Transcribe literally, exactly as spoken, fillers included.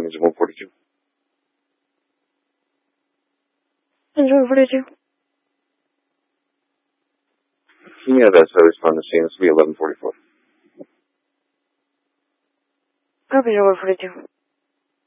engine one forty-two. Engine one forty-two. Yeah, that's how I respond to scene. This will be eleven forty-four. Copy, engine one forty-two.